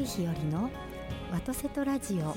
森日和のワトセトラジオ。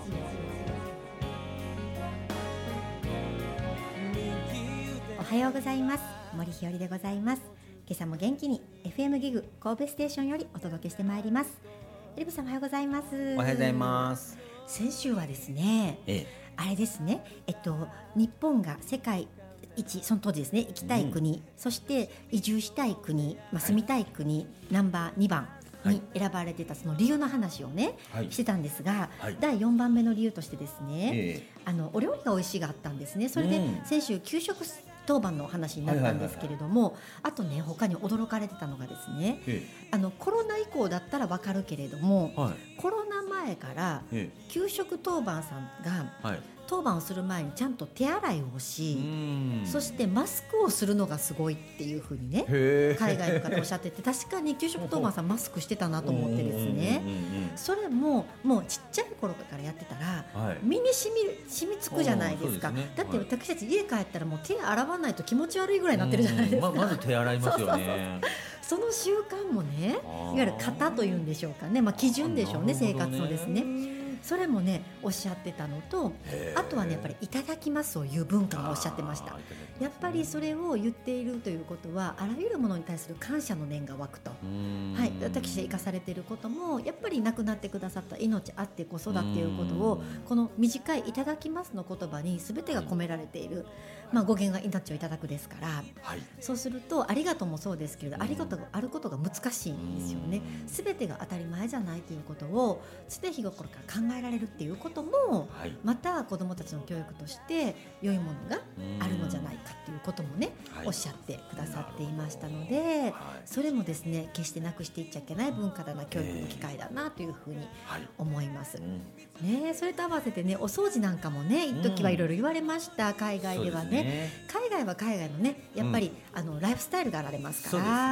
おはようございます。森日和でございます。今朝も元気に FM ギグ神戸ステーションよりお届けしてまいります。エリブさんおはようございます。 おはようございます。 先週はですね、あれですね、日本が世界一、その当時ですね、行きたい国、そして移住したい国、住みたい国、ナンバー2番に選ばれてたその理由の話をね、してたんですが、第4番目の理由としてですね、お料理が美味しいがあったんですね。それで先週給食当番の話になったんですけれども、あとね、他に驚かれてたのがですね、コロナ以降だったら分かるけれども、コロナ前から給食当番さんが当番をする前にちゃんと手洗いをし、そしてマスクをするのがすごいっていうふうにね、海外の方おっしゃってて、確かに給食当番さんマスクしてたなと思ってですね、それももうちっちゃい頃からやってたら、身に染みつくじゃないですか。だって私たち家帰ったらもう手洗わないと気持ち悪いぐらいになってるじゃないですか。 まず手洗いますよね。 その習慣もね、いわゆる型というんでしょうかね、基準でしょうね、生活のですね。それもねおっしゃってたのと、あとはね、やっぱりいただきますを言う文化もおっしゃってました。やっぱりそれを言っているということは、あらゆるものに対する感謝の念が湧くと、私が生かされていることも、やっぱり亡くなってくださった命あってこそだっていうことを、この短いいただきますの言葉に全てが込められている、語源が命をいただくですから、そうするとありがとうもそうですけれど、ありがとうがあることが難しいんですよね。全てが当たり前じゃないということを常日頃から考えられるっていうことも、また子どもたちの教育として良いものがあるのじゃないかっていうこともね、おっしゃってくださっていましたので、それもですね、決してなくしていっちゃいけない文化だな、教育の機会だなというふうに思います、それと合わせてね、お掃除なんかもね、一時はいろいろ言われました。海外ではね、海外は海外のね、やっぱり、ライフスタイルがあられますから、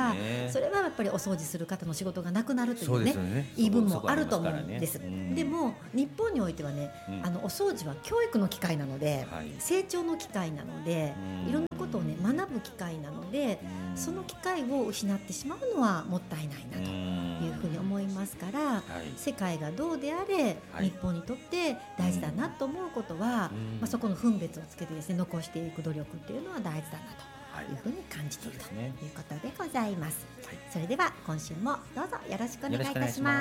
それはやっぱりお掃除する方の仕事がなくなるというね、言い分もあると思うんです。でも日本においてはね、お掃除は教育の機会なので、成長の機会なので、いろんなことをね学ぶ機会なので、その機会を失ってしまうのはもったいないなというふうに思いますから、世界がどうであれ、日本にとって大事だなと思うことは、そこの分別をつけてですね、残していく努力っていうのは大事だなというふうに感じているということでございます。それでは今週もどうぞよろしくお願いいたします。